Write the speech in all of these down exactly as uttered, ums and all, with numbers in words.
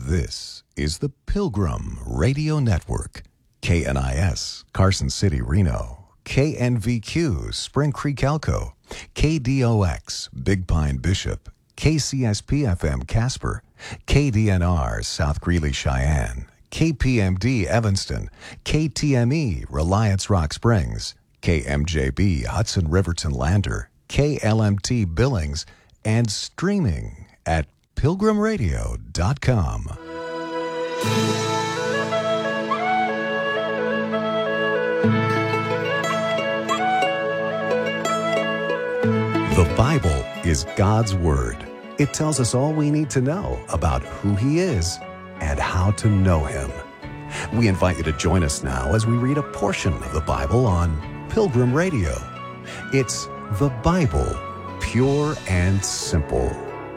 This is the Pilgrim Radio Network. K N I S, Carson City, Reno. K N V Q, Spring Creek, Elko. K D O X, Big Pine, Bishop. K C S P F M, Casper. K D N R, South Greeley, Cheyenne. K P M D, Evanston. K T M E, Reliance, Rock Springs. K M J B, Hudson, Riverton, Lander. K L M T, Billings. And streaming at pilgrim radio dot com. The Bible is God's Word. It tells us all we need to know about who He is and how to know Him. We invite you to join us now as we read a portion of the Bible on Pilgrim Radio. It's the Bible, pure and simple.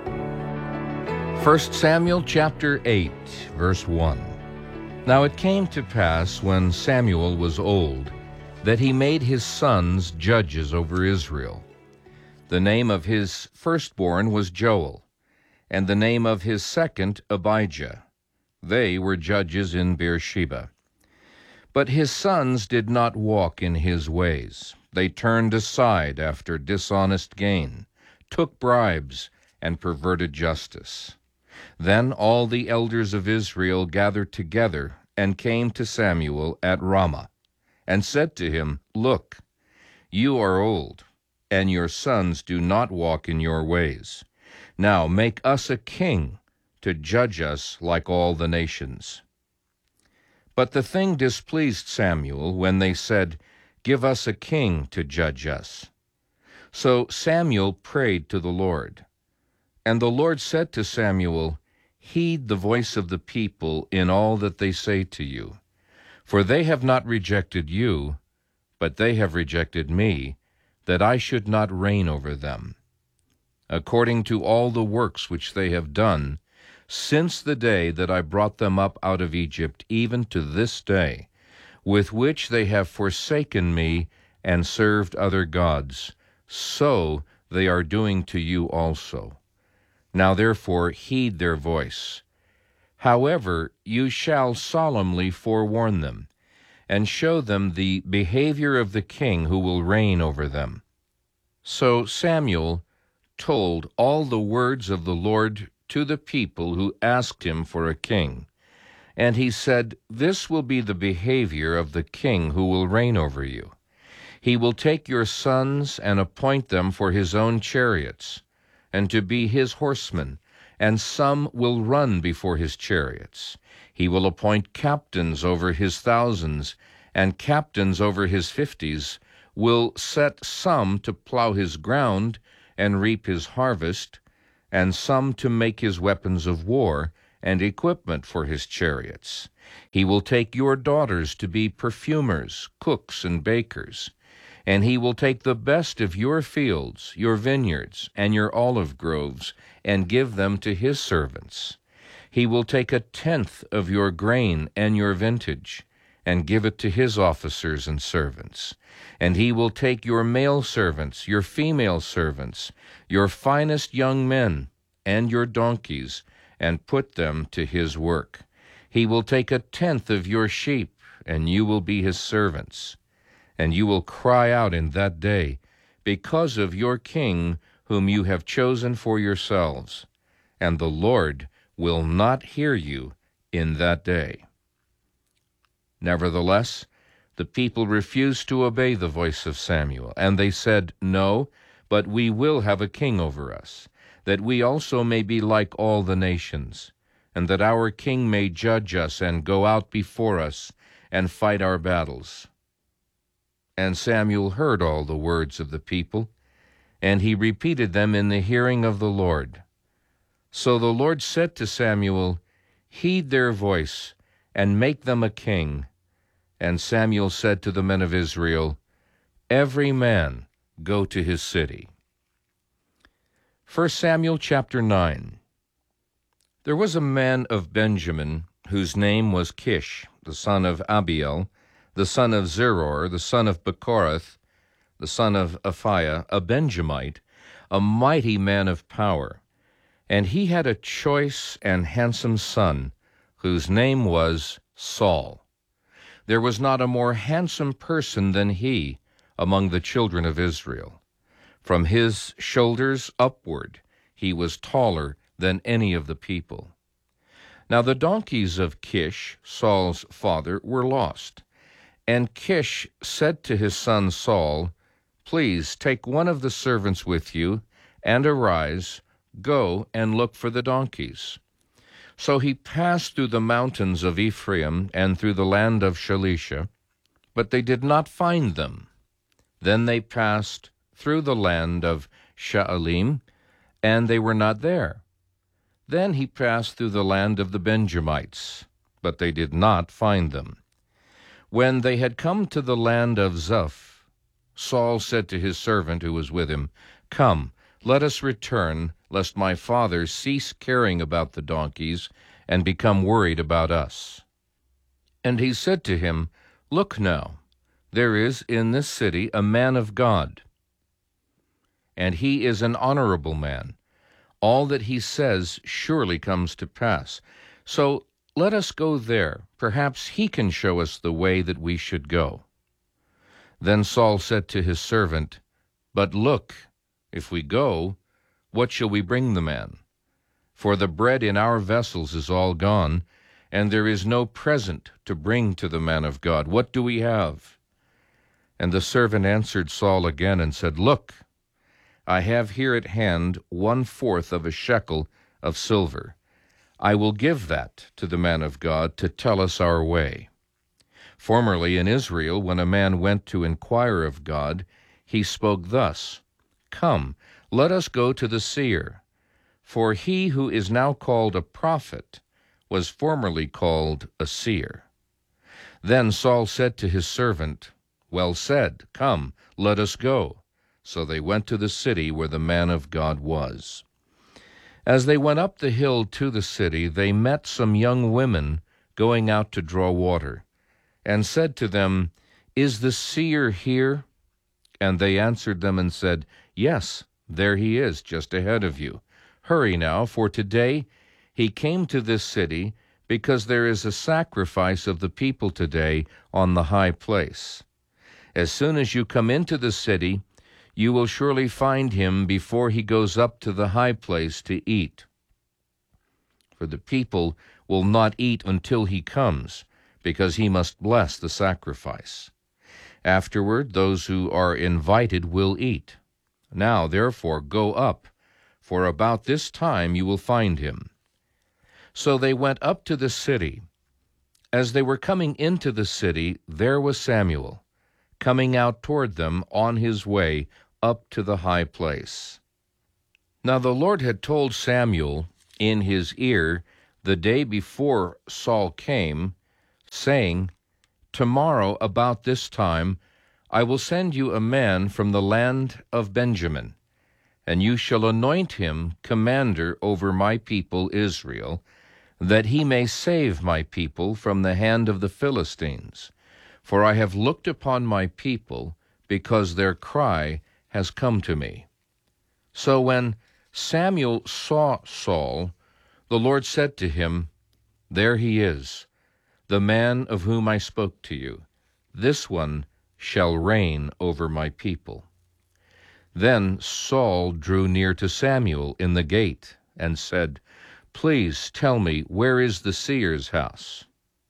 First Samuel chapter eight, verse one. Now it came to pass when Samuel was old, that he made his sons judges over Israel. The name of his firstborn was Joel, and the name of his second Abijah. They were judges in Beersheba. But his sons did not walk in his ways. They turned aside after dishonest gain, took bribes, and perverted justice. Then all the elders of Israel gathered together and came to Samuel at Ramah, and said to him, Look, you are old, and your sons do not walk in your ways. Now make us a king to judge us like all the nations. But the thing displeased Samuel when they said, Give us a king to judge us. So Samuel prayed to the Lord. And the Lord said to Samuel, Heed the voice of the people in all that they say to you. For they have not rejected you, but they have rejected me, that I should not reign over them. According to all the works which they have done, since the day that I brought them up out of Egypt, even to this day, with which they have forsaken me and served other gods, so they are doing to you also. Now therefore heed their voice. However, you shall solemnly forewarn them, and show them the behavior of the king who will reign over them. So Samuel told all the words of the Lord to the people who asked him for a king. And he said, This will be the behavior of the king who will reign over you. He will take your sons and appoint them for his own chariots, and to be his horsemen, and some will run before his chariots. He will appoint captains over his thousands, and captains over his fifties, will set some to plow his ground and reap his harvest, and some to make his weapons of war and equipment for his chariots. He will take your daughters to be perfumers, cooks, and bakers, and he will take the best of your fields, your vineyards, and your olive groves, and give them to his servants. He will take a tenth of your grain and your vintage, and give it to his officers and servants. And he will take your male servants, your female servants, your finest young men, and your donkeys, and put them to his work. He will take a tenth of your sheep, and you will be his servants. And you will cry out in that day, because of your king whom you have chosen for yourselves. And the Lord will not hear you in that day. Nevertheless, the people refused to obey the voice of Samuel, and they said, No, but we will have a king over us, that we also may be like all the nations, and that our king may judge us and go out before us and fight our battles. And Samuel heard all the words of the people, and he repeated them in the hearing of the Lord. So the Lord said to Samuel, Heed their voice, and make them a king. And Samuel said to the men of Israel, Every man go to his city. First Samuel chapter nine. There was a man of Benjamin, whose name was Kish, the son of Abiel, the son of Zeror, the son of Bechorath, the son of Aphiah, a Benjamite, a mighty man of power. And he had a choice and handsome son, whose name was Saul. There was not a more handsome person than he among the children of Israel. From his shoulders upward he was taller than any of the people. Now the donkeys of Kish, Saul's father, were lost. And Kish said to his son Saul, "Please take one of the servants with you, and arise, go and look for the donkeys." So he passed through the mountains of Ephraim and through the land of Shalisha, but they did not find them. Then they passed through the land of Shaalim, and they were not there. Then he passed through the land of the Benjamites, but they did not find them. When they had come to the land of Zuph, Saul said to his servant who was with him, "Come, let us return, lest my father cease caring about the donkeys and become worried about us." And he said to him, "Look now, there is in this city a man of God, and he is an honorable man. All that he says surely comes to pass. So let us go there. Perhaps he can show us the way that we should go." Then Saul said to his servant, "But look, if we go, what shall we bring the man? For the bread in our vessels is all gone, and there is no present to bring to the man of God. What do we have?" And the servant answered Saul again and said, "Look, I have here at hand one-fourth of a shekel of silver. I will give that to the man of God to tell us our way. Formerly in Israel, when a man went to inquire of God, he spoke thus, 'Come, let us go to the seer.' For he who is now called a prophet was formerly called a seer." Then Saul said to his servant, "Well said, come, let us go." So they went to the city where the man of God was. As they went up the hill to the city, they met some young women going out to draw water, and said to them, "Is the seer here?" And they answered them and said, "Yes, there he is, just ahead of you. Hurry now, for today he came to this city, because there is a sacrifice of the people today on the high place. As soon as you come into the city, you will surely find him before he goes up to the high place to eat. For the people will not eat until he comes, because he must bless the sacrifice. Afterward, those who are invited will eat. Now, therefore, go up, for about this time you will find him." So they went up to the city. As they were coming into the city, there was Samuel, coming out toward them on his way up to the high place. Now the Lord had told Samuel in his ear the day before Saul came, saying, "Tomorrow about this time I will send you a man from the land of Benjamin, and you shall anoint him commander over my people Israel, that he may save my people from the hand of the Philistines. For I have looked upon my people, because their cry has come to me." So when Samuel saw Saul, the Lord said to him, "There he is, the man of whom I spoke to you. This one shall reign over my people." Then Saul drew near to Samuel in the gate and said, "Please tell me, where is the seer's house?"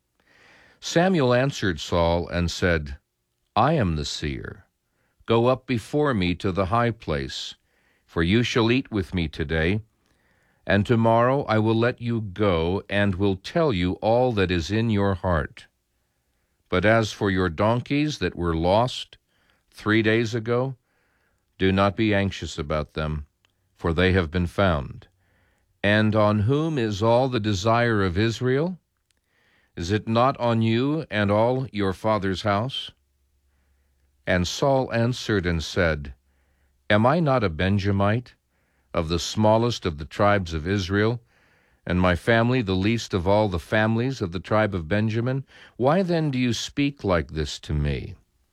Samuel answered Saul and said, "I am the seer. Go up before me to the high place, for you shall eat with me today, and tomorrow I will let you go and will tell you all that is in your heart. But as for your donkeys that were lost three days ago, do not be anxious about them, for they have been found. And on whom is all the desire of Israel? Is it not on you and all your father's house?" And Saul answered and said, "Am I not a Benjamite, of the smallest of the tribes of Israel, and my family the least of all the families of the tribe of Benjamin? Why then do you speak like this to me?"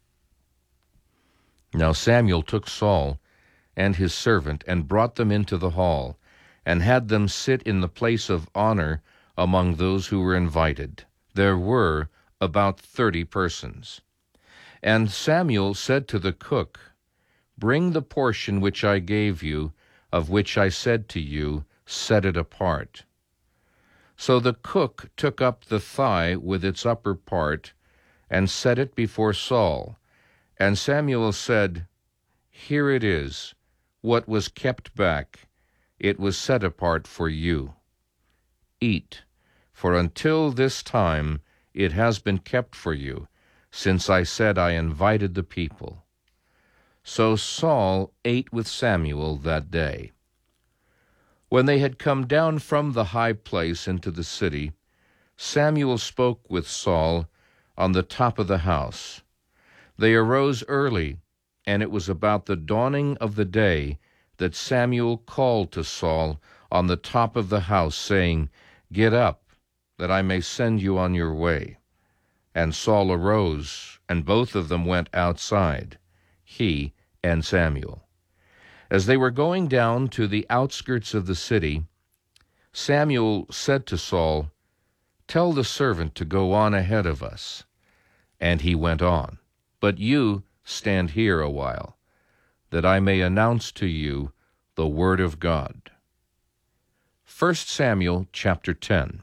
Now Samuel took Saul and his servant and brought them into the hall, and had them sit in the place of honor among those who were invited. There were about thirty persons. And Samuel said to the cook, "Bring the portion which I gave you, of which I said to you, set it apart." So the cook took up the thigh with its upper part, and set it before Saul. And Samuel said, "Here it is, what was kept back. It was set apart for you. Eat, for until this time it has been kept for you, since I said I invited the people." So Saul ate with Samuel that day. When they had come down from the high place into the city, Samuel spoke with Saul on the top of the house. They arose early, and it was about the dawning of the day that Samuel called to Saul on the top of the house, saying, "Get up, that I may send you on your way." And Saul arose, and both of them went outside, he and Samuel. As they were going down to the outskirts of the city, Samuel said to Saul, "Tell the servant to go on ahead of us." And he went on. "But you stand here a while, that I may announce to you the word of God." First Samuel chapter ten.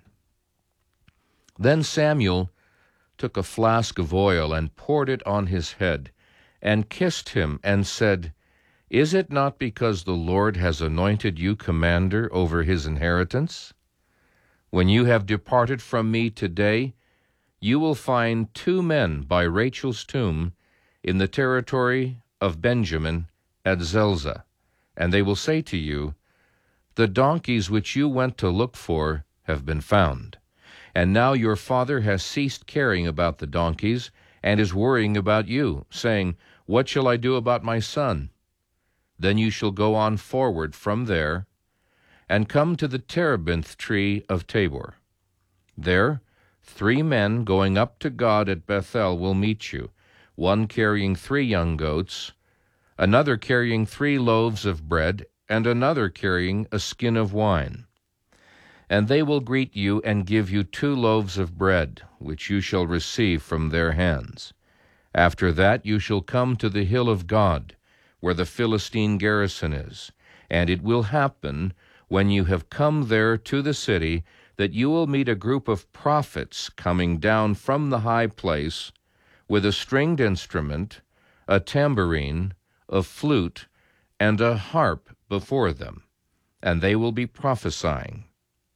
Then Samuel took a flask of oil and poured it on his head, and kissed him, and said, "Is it not because the Lord has anointed you commander over his inheritance? When you have departed from me today, you will find two men by Rachel's tomb in the territory of Benjamin at Zelzah, and they will say to you, 'The donkeys which you went to look for have been found.' And now your father has ceased caring about the donkeys, and is worrying about you, saying, 'What shall I do about my son?' Then you shall go on forward from there, and come to the terebinth tree of Tabor. There three men going up to God at Bethel will meet you, one carrying three young goats, another carrying three loaves of bread, and another carrying a skin of wine. And they will greet you and give you two loaves of bread, which you shall receive from their hands. After that you shall come to the hill of God, where the Philistine garrison is. And it will happen, when you have come there to the city, that you will meet a group of prophets coming down from the high place, with a stringed instrument, a tambourine, a flute, and a harp before them, and they will be prophesying.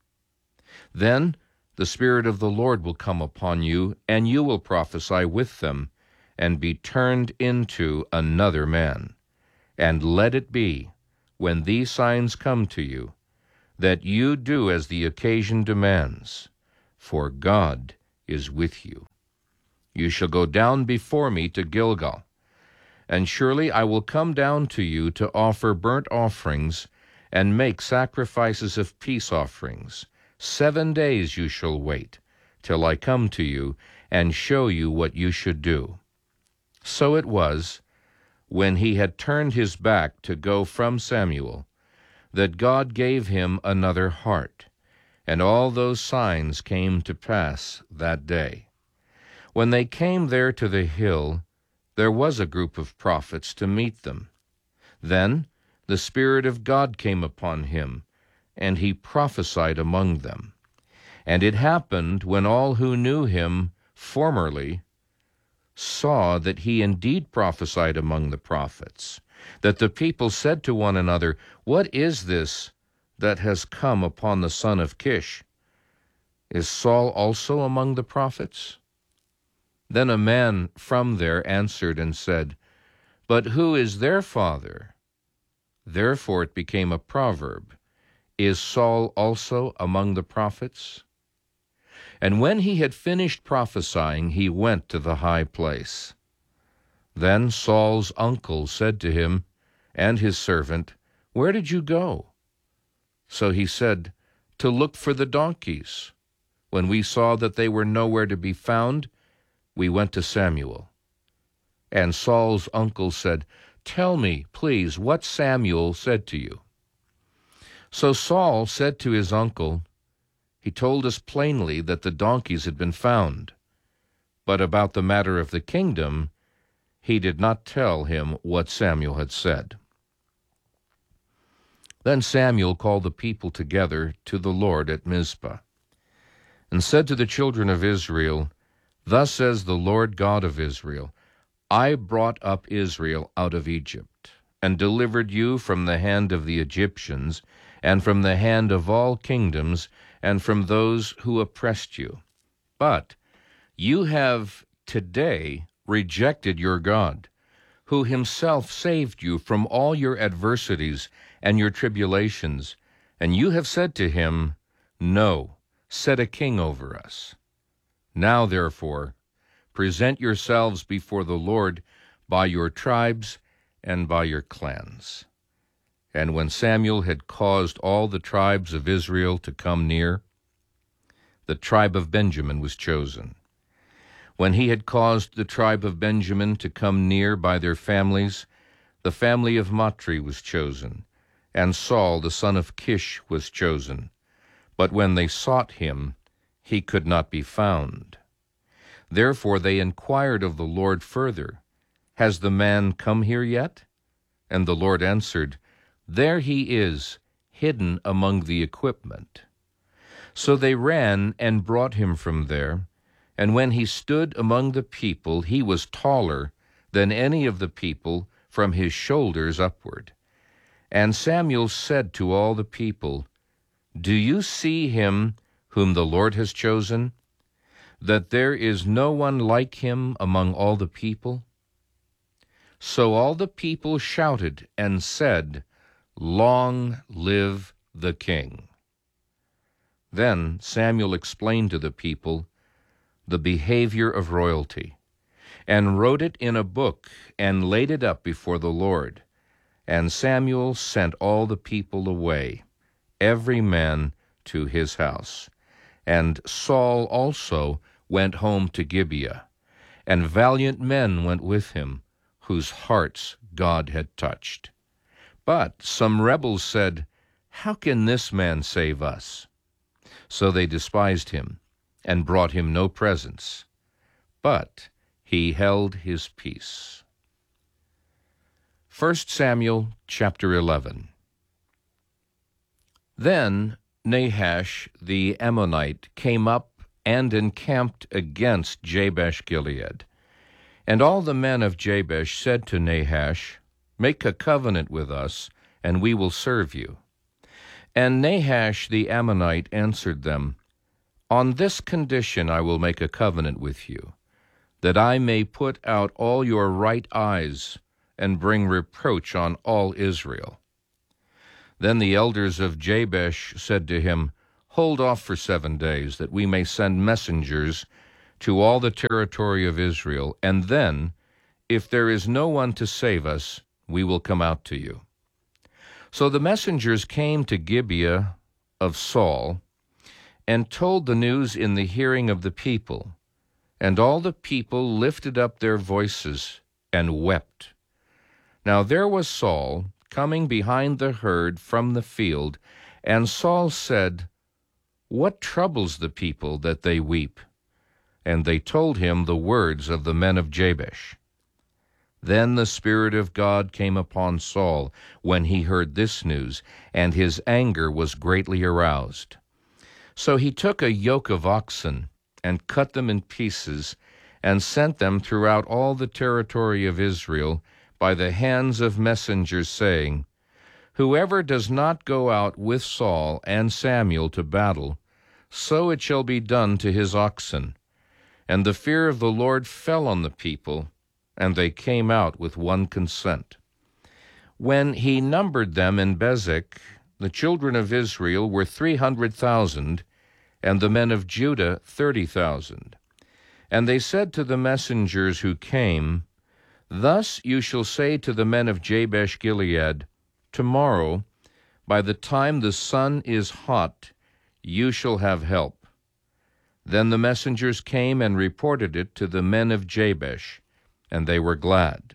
Then the Spirit of the Lord will come upon you, and you will prophesy with them, and be turned into another man. And let it be, when these signs come to you, that you do as the occasion demands, for God is with you. You shall go down before me to Gilgal, and surely I will come down to you to offer burnt offerings and make sacrifices of peace offerings. Seven days you shall wait, till I come to you and show you what you should do." So it was, when he had turned his back to go from Samuel, that God gave him another heart, and all those signs came to pass that day. When they came there to the hill, there was a group of prophets to meet them. Then the Spirit of God came upon him, and he prophesied among them. And it happened, when all who knew him formerly saw that he indeed prophesied among the prophets, that the people said to one another, "What is this that has come upon the son of Kish? Is Saul also among the prophets?" Then a man from there answered and said, "But who is their father?" Therefore it became a proverb, "Is Saul also among the prophets?" And when he had finished prophesying, he went to the high place. Then Saul's uncle said to him and his servant, "Where did you go?" So he said, "To look for the donkeys. When we saw that they were nowhere to be found, we went to Samuel." And Saul's uncle said, "Tell me, please, what Samuel said to you." So Saul said to his uncle, he told us plainly that the donkeys had been found. But about the matter of the kingdom, he did not tell him what Samuel had said. Then Samuel called the people together to the Lord at Mizpah, and said to the children of Israel, Thus says the Lord God of Israel, I brought up Israel out of Egypt, and delivered you from the hand of the Egyptians, and from the hand of all kingdoms, and from those who oppressed you. But you have today rejected your God, who himself saved you from all your adversities and your tribulations, and you have said to him, No, set a king over us. Now, therefore, present yourselves before the Lord by your tribes and by your clans. And when Samuel had caused all the tribes of Israel to come near, the tribe of Benjamin was chosen. When he had caused the tribe of Benjamin to come near by their families, the family of Matri was chosen, and Saul the son of Kish was chosen. But when they sought him, he could not be found. Therefore they inquired of the Lord further, Has the man come here yet? And the Lord answered, There he is, hidden among the equipment. So they ran and brought him from there, and when he stood among the people, he was taller than any of the people from his shoulders upward. And Samuel said to all the people, Do you see him whom the Lord has chosen, that there is no one like him among all the people? So all the people shouted and said, Long live the king. Then Samuel explained to the people the behavior of royalty, and wrote it in a book, and laid it up before the Lord. And Samuel sent all the people away, every man to his house. And Saul also went home to Gibeah, and valiant men went with him, whose hearts God had touched. But some rebels said, How can this man save us? So they despised him, and brought him no presents. But he held his peace. First Samuel chapter eleven. Then Nahash the Ammonite came up and encamped against Jabesh-Gilead. And all the men of Jabesh said to Nahash, Make a covenant with us, and we will serve you. And Nahash the Ammonite answered them, On this condition I will make a covenant with you, that I may put out all your right eyes, and bring reproach on all Israel. Then the elders of Jabesh said to him, Hold off for seven days, that we may send messengers to all the territory of Israel, and then, if there is no one to save us, we will come out to you. So the messengers came to Gibeah of Saul, and told the news in the hearing of the people. And all the people lifted up their voices and wept. Now there was Saul coming behind the herd from the field, and Saul said, What troubles the people that they weep? And they told him the words of the men of Jabesh. Then the Spirit of God came upon Saul when he heard this news, and his anger was greatly aroused. So he took a yoke of oxen, and cut them in pieces, and sent them throughout all the territory of Israel by the hands of messengers, saying, Whoever does not go out with Saul and Samuel to battle, so it shall be done to his oxen. And the fear of the Lord fell on the people, and they came out with one consent. When he numbered them in Bezek, the children of Israel were three hundred thousand, and the men of Judah thirty thousand. And they said to the messengers who came, Thus you shall say to the men of Jabesh-Gilead, Tomorrow, by the time the sun is hot, you shall have help. Then the messengers came and reported it to the men of Jabesh, and they were glad.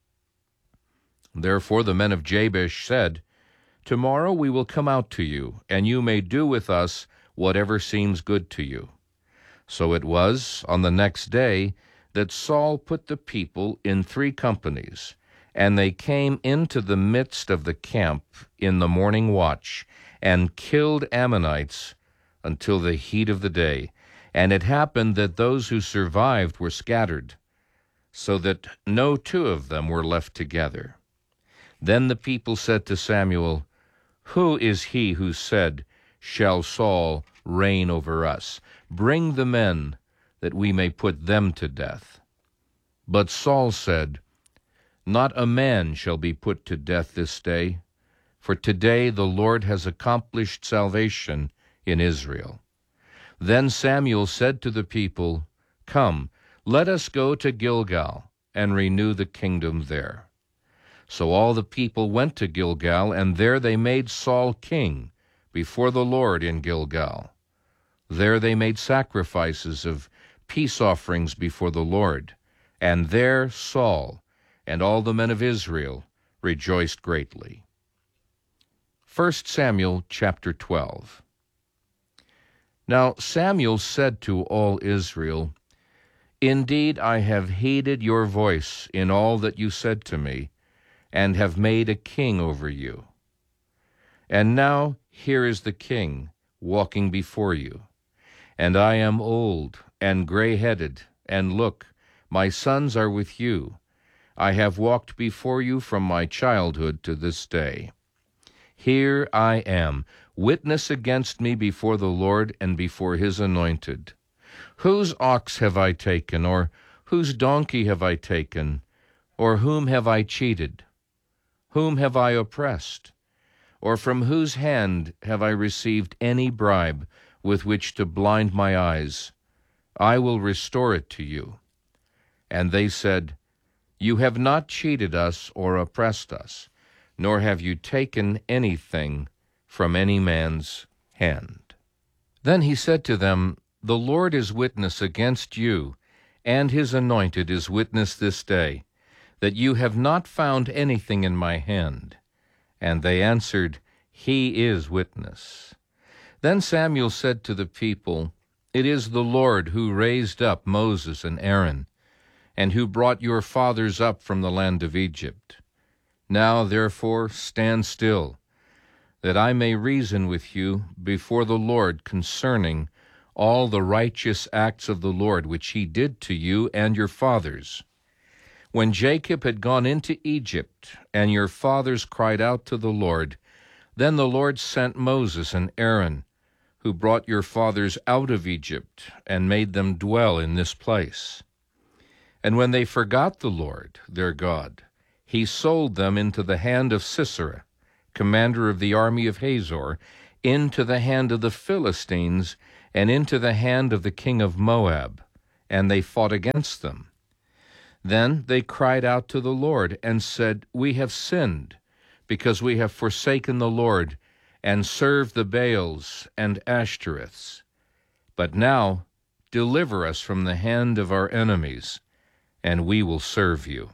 Therefore the men of Jabesh said, Tomorrow we will come out to you, and you may do with us whatever seems good to you." So it was on the next day that Saul put the people in three companies, and they came into the midst of the camp in the morning watch, and killed Ammonites until the heat of the day. And it happened that those who survived were scattered, so that no two of them were left together. Then the people said to Samuel, "Who is he who said, 'Shall Saul reign over us?' Bring the men, that we may put them to death." But Saul said, "Not a man shall be put to death this day, for today the Lord has accomplished salvation in Israel." Then Samuel said to the people, "Come, let us go to Gilgal and renew the kingdom there." So all the people went to Gilgal, and there they made Saul king before the Lord in Gilgal. There they made sacrifices of peace offerings before the Lord, and there Saul and all the men of Israel rejoiced greatly. First Samuel chapter twelve. Now Samuel said to all Israel, "Indeed I have heeded your voice in all that you said to me, and have made a king over you. And now here is the king walking before you. And I am old and gray-headed, and look, my sons are with you. I have walked before you from my childhood to this day. Here I am, witness against me before the Lord and before his anointed. Whose ox have I taken, or whose donkey have I taken, or whom have I cheated? Whom have I oppressed? Or from whose hand have I received any bribe with which to blind my eyes? I will restore it to you." And they said, "You have not cheated us or oppressed us, nor have you taken anything from any man's hand." Then he said to them, "The Lord is witness against you, and his anointed is witness this day, that you have not found anything in my hand." And they answered, "He is witness." Then Samuel said to the people, "It is the Lord who raised up Moses and Aaron, and who brought your fathers up from the land of Egypt. Now, therefore, stand still, that I may reason with you before the Lord concerning all the righteous acts of the Lord which he did to you and your fathers. When Jacob had gone into Egypt, and your fathers cried out to the Lord, then the Lord sent Moses and Aaron, who brought your fathers out of Egypt and made them dwell in this place. And when they forgot the Lord, their God, he sold them into the hand of Sisera, commander of the army of Hazor, into the hand of the Philistines, and into the hand of the king of Moab, and they fought against them. Then they cried out to the Lord and said, "We have sinned, because we have forsaken the Lord and served the Baals and Ashtoreths. But now deliver us from the hand of our enemies, and we will serve you."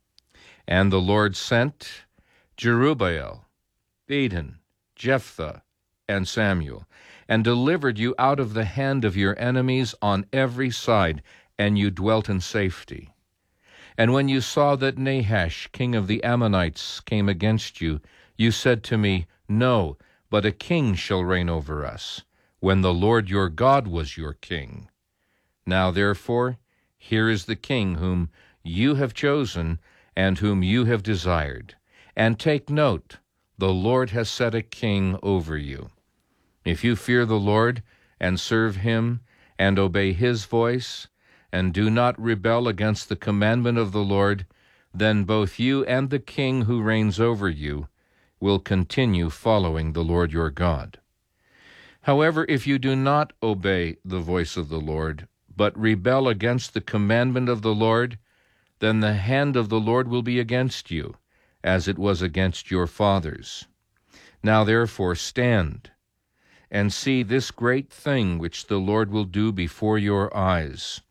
And the Lord sent Jerubbaal, Eden, Jephthah, and Samuel, and delivered you out of the hand of your enemies on every side, and you dwelt in safety. And when you saw that Nahash, king of the Ammonites, came against you, you said to me, "No, but a king shall reign over us, when the Lord your God was your king. Now therefore, here is the king whom you have chosen, and whom you have desired. And take note, the Lord has set a king over you. If you fear the Lord, and serve him, and obey his voice, and do not rebel against the commandment of the Lord, then both you and the king who reigns over you will continue following the Lord your God. However, if you do not obey the voice of the Lord, but rebel against the commandment of the Lord, then the hand of the Lord will be against you, as it was against your fathers. Now therefore stand, and see this great thing which the Lord will do before your eyes.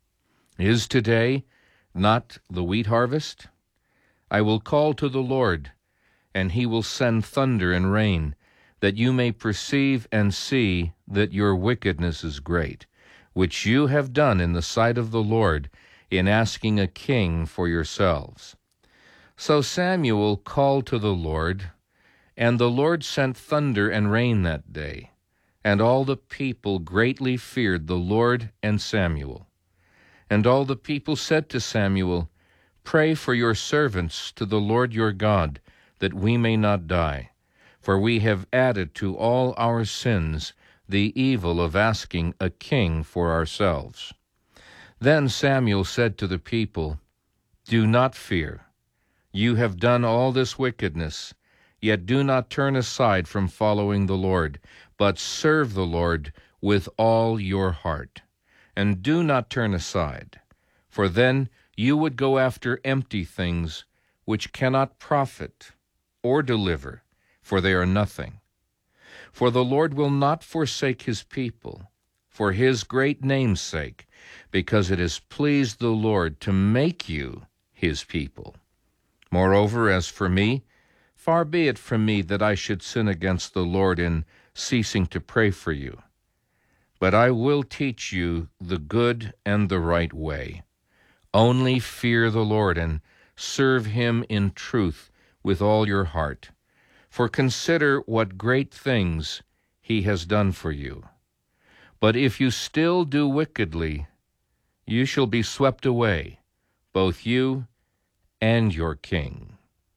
Is today not the wheat harvest? I will call to the Lord, and he will send thunder and rain. that you may perceive and see that your wickedness is great, which you have done in the sight of the Lord, in asking a king for yourselves. So Samuel called to the Lord, and the Lord sent thunder and rain that day, and all the people greatly feared the Lord and Samuel. And all the people said to Samuel, Pray for your servants to the Lord your God, that we may not die. For we have added to all our sins the evil of asking a king for ourselves. Then Samuel said to the people, Do not fear. You have done all this wickedness, yet do not turn aside from following the Lord, but serve the Lord with all your heart. And do not turn aside, for then you would go after empty things which cannot profit or deliver, for they are nothing. For the Lord will not forsake his people, for his great name's sake, because it has pleased the Lord to make you his people. Moreover, as for me, far be it from me that I should sin against the Lord in ceasing to pray for you. But I will teach you the good and the right way. Only fear the Lord and serve him in truth with all your heart. For consider what great things he has done for you. But if you still do wickedly, you shall be swept away, both you and your king.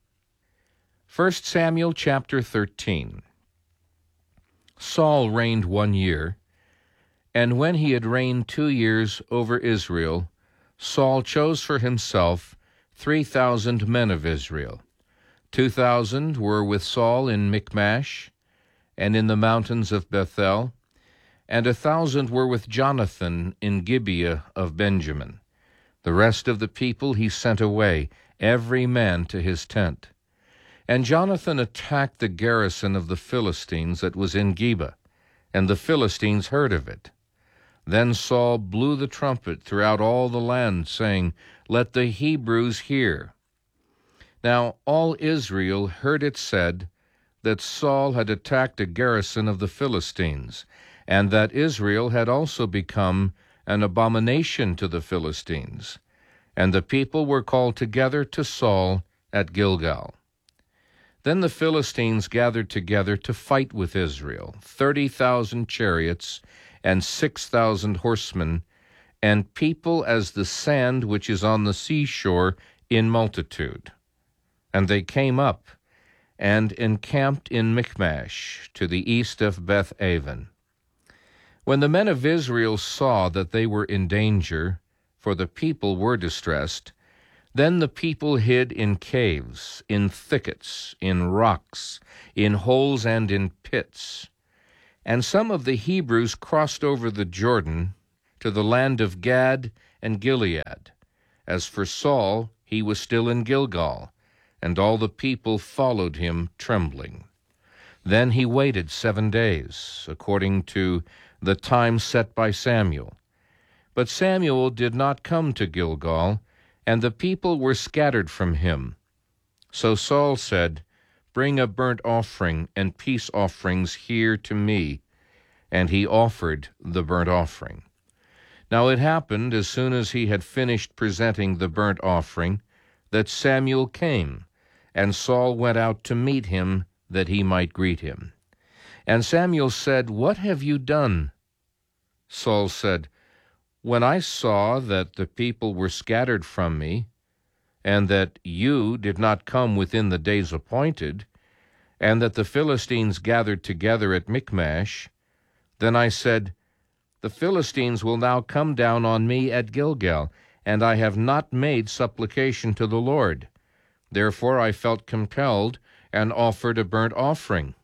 First Samuel chapter thirteen. Saul reigned one year, and when he had reigned two years over Israel, Saul chose for himself three thousand men of Israel. Two thousand were with Saul in Michmash, and in the mountains of Bethel, and a thousand were with Jonathan in Gibeah of Benjamin. The rest of the people he sent away, every man to his tent. And Jonathan attacked the garrison of the Philistines that was in Geba, and the Philistines heard of it. Then Saul blew the trumpet throughout all the land, saying, Let the Hebrews hear. Now all Israel heard it said that Saul had attacked a garrison of the Philistines, and that Israel had also become an abomination to the Philistines. And the people were called together to Saul at Gilgal. Then the Philistines gathered together to fight with Israel, thirty thousand chariots and six thousand horsemen, and people as the sand which is on the seashore in multitude. And they came up and encamped in Michmash, to the east of Beth-aven. When the men of Israel saw that they were in danger, for the people were distressed, then the people hid in caves, in thickets, in rocks, in holes and in pits. And some of the Hebrews crossed over the Jordan to the land of Gad and Gilead. As for Saul, he was still in Gilgal, and all the people followed him trembling. Then he waited seven days, according to the time set by Samuel. But Samuel did not come to Gilgal, and the people were scattered from him. So Saul said, Bring a burnt offering and peace offerings here to me. And he offered the burnt offering. Now it happened, as soon as he had finished presenting the burnt offering, that Samuel came, and Saul went out to meet him, that he might greet him. And Samuel said, What have you done? Saul said, When I saw that the people were scattered from me, and that you did not come within the days appointed, and that the Philistines gathered together at Michmash, then I said, The Philistines will now come down on me at Gilgal, and I have not made supplication to the Lord. Therefore I felt compelled, and offered a burnt offering.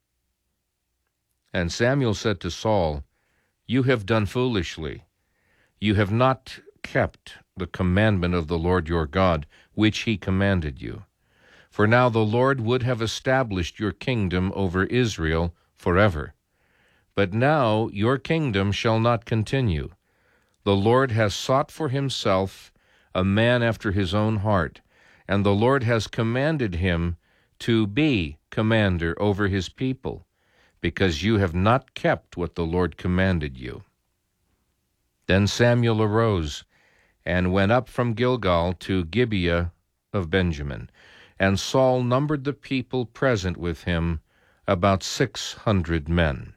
And Samuel said to Saul, You have done foolishly. You have not kept the commandment of the Lord your God, which he commanded you. For now the Lord would have established your kingdom over Israel forever. But now your kingdom shall not continue. The Lord has sought for himself a man after his own heart, and the Lord has commanded him to be commander over his people. because you have not kept what the Lord commanded you." Then Samuel arose and went up from Gilgal to Gibeah of Benjamin, and Saul numbered the people present with him about six hundred men.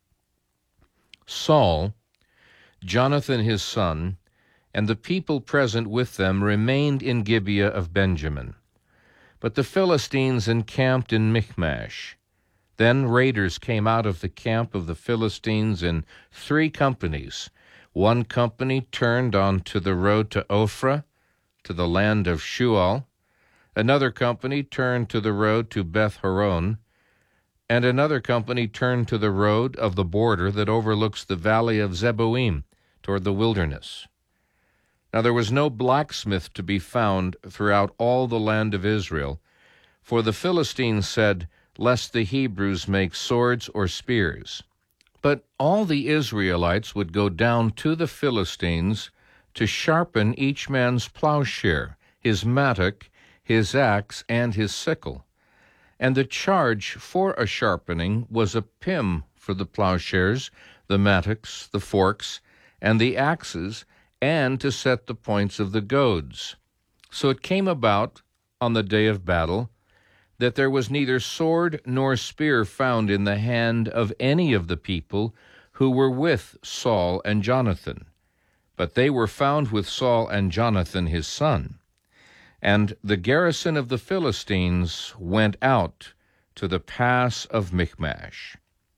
Saul, Jonathan his son, and the people present with them remained in Gibeah of Benjamin. But the Philistines encamped in Michmash. Then raiders came out of the camp of the Philistines in three companies. One company turned on to the road to Ophrah, to the land of Shual. Another company turned to the road to Beth-horon, and another company turned to the road of the border that overlooks the valley of Zeboim toward the wilderness. Now there was no blacksmith to be found throughout all the land of Israel, for the Philistines said, "Lest the Hebrews make swords or spears." But all the Israelites would go down to the Philistines to sharpen each man's plowshare, his mattock, his axe, and his sickle. And the charge for a sharpening was a pim for the plowshares, the mattocks, the forks, and the axes, and to set the points of the goads. So it came about on the day of battle that there was neither sword nor spear found in the hand of any of the people who were with Saul and Jonathan, but they were found with Saul and Jonathan his son. And the garrison of the Philistines went out to the pass of Michmash.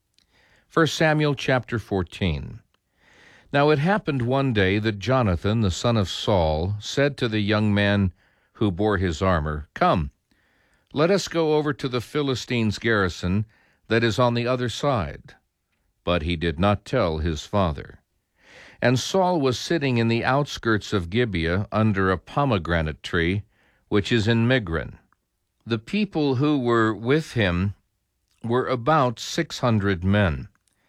First Samuel chapter fourteen. Now it happened one day that Jonathan, the son of Saul, said to the young man who bore his armor, "Come, let us go over to the Philistines' garrison that is on the other side." But he did not tell his father. And Saul was sitting in the outskirts of Gibeah under a pomegranate tree, which is in Migron. The people who were with him were about six hundred men.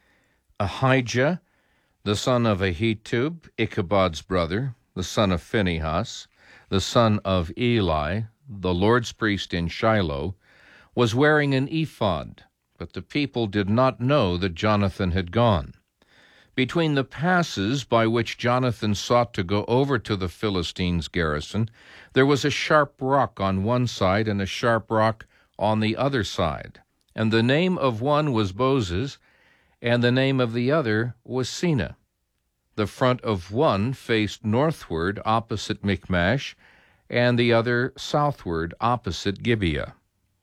Ahijah, the son of Ahitub, Ichabod's brother, the son of Phinehas, the son of Eli, the Lord's priest in Shiloh, was wearing an ephod, but the people did not know that Jonathan had gone. Between the passes by which Jonathan sought to go over to the Philistines' garrison, there was a sharp rock on one side and a sharp rock on the other side, and the name of one was Bozez, and the name of the other was Seneh. The front of one faced northward opposite Michmash, and the other southward opposite Gibeah.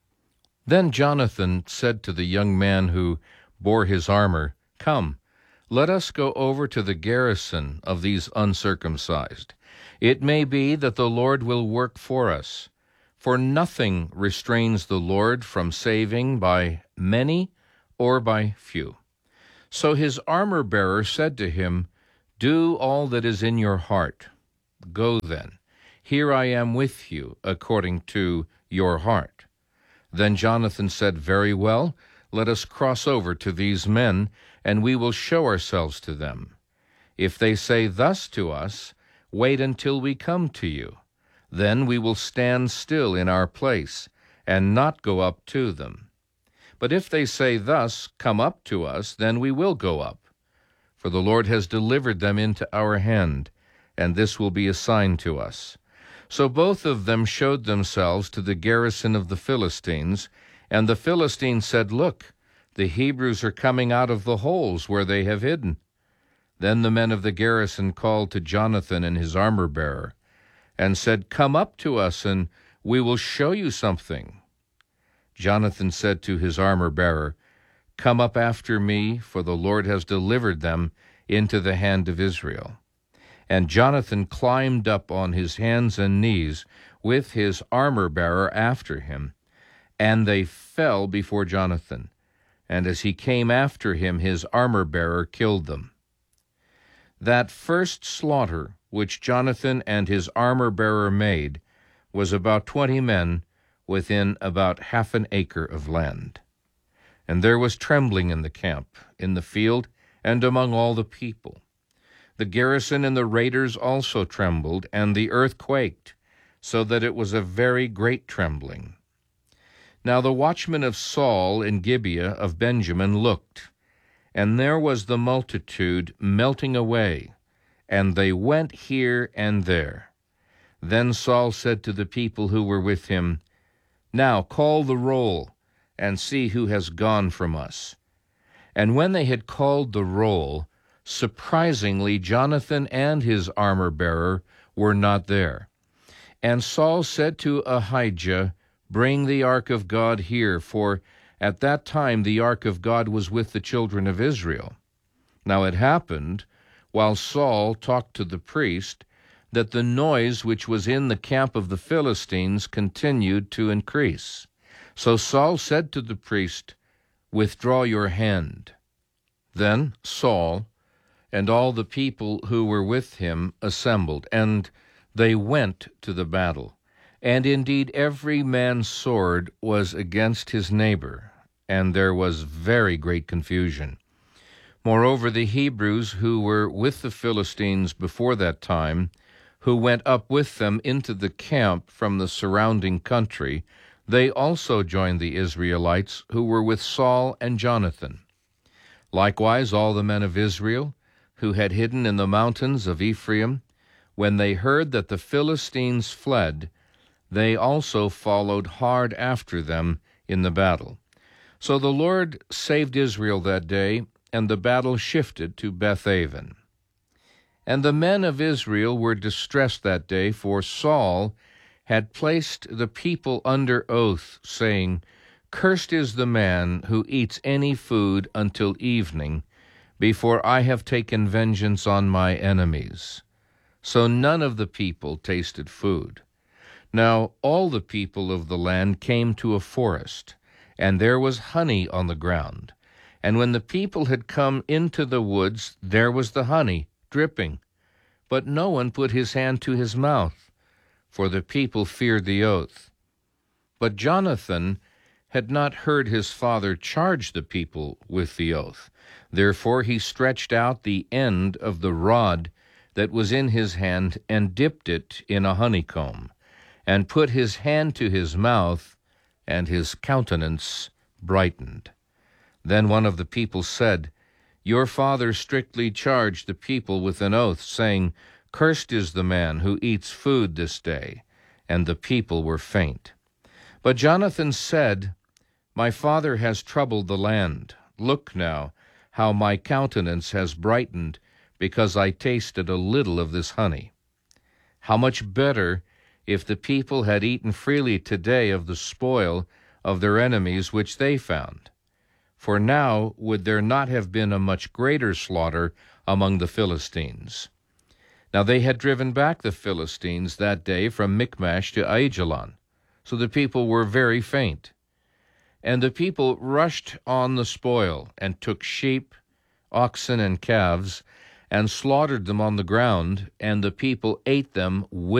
Then Jonathan said to the young man who bore his armor, "Come, let us go over to the garrison of these uncircumcised. It may be that the Lord will work for us, for nothing restrains the Lord from saving by many or by few." So his armor-bearer said to him, "Do all that is in your heart. Go then. Here I am with you, according to your heart." Then Jonathan said, "Very well, let us cross over to these men, and we will show ourselves to them. If they say thus to us, 'Wait until we come to you,' then we will stand still in our place, and not go up to them. But if they say thus, 'Come up to us,' then we will go up. For the Lord has delivered them into our hand, and this will be a sign to us." So both of them showed themselves to the garrison of the Philistines, and the Philistines said, "Look, the Hebrews are coming out of the holes where they have hidden." Then the men of the garrison called to Jonathan and his armor-bearer, and said, "Come up to us, and we will show you something." Jonathan said to his armor-bearer, "Come up after me, for the Lord has delivered them into the hand of Israel." And Jonathan climbed up on his hands and knees with his armor-bearer after him, and they fell before Jonathan. And as he came after him, his armor-bearer killed them. That first slaughter which Jonathan and his armor-bearer made was about twenty men within about half an acre of land. And there was trembling in the camp, in the field, and among all the people. The garrison and the raiders also trembled, and the earth quaked, so that it was a very great trembling. Now the watchmen of Saul in Gibeah of Benjamin looked, and there was the multitude melting away, and they went here and there. Then Saul said to the people who were with him, Now call the roll, and see who has gone from us. And when they had called the roll, surprisingly Jonathan and his armor-bearer were not there. And Saul said to Ahijah, Bring the ark of God here, for at that time the ark of God was with the children of Israel. Now it happened, while Saul talked to the priest, that the noise which was in the camp of the Philistines continued to increase. So Saul said to the priest, Withdraw your hand. Then Saul and all the people who were with him assembled, and they went to the battle. And indeed every man's sword was against his neighbor, and there was very great confusion. Moreover, the Hebrews who were with the Philistines before that time, who went up with them into the camp from the surrounding country, they also joined the Israelites who were with Saul and Jonathan. Likewise all the men of Israel, who had hidden in the mountains of Ephraim, when they heard that the Philistines fled, they also followed hard after them in the battle. So the Lord saved Israel that day, and the battle shifted to Bethaven. And the men of Israel were distressed that day, for Saul had placed the people under oath, saying, Cursed is the man who eats any food until evening, before I have taken vengeance on my enemies. So none of the people tasted food. Now all the people of the land came to a forest, and there was honey on the ground. And when the people had come into the woods, there was the honey dripping. But no one put his hand to his mouth, for the people feared the oath. But Jonathan had not heard his father charge the people with the oath. Therefore he stretched out the end of the rod that was in his hand, and dipped it in a honeycomb, and put his hand to his mouth, and his countenance brightened. Then one of the people said, Your father strictly charged the people with an oath, saying, Cursed is the man who eats food this day. And the people were faint. But Jonathan said, My father has troubled the land. Look now, how my countenance has brightened, because I tasted a little of this honey. How much better if the people had eaten freely today of the spoil of their enemies which they found. For now would there not have been a much greater slaughter among the Philistines. Now they had driven back the Philistines that day from Michmash to Aijalon, so the people were very faint. And the people rushed on the spoil, and took sheep, oxen, and calves, and slaughtered them on the ground, and the people ate them with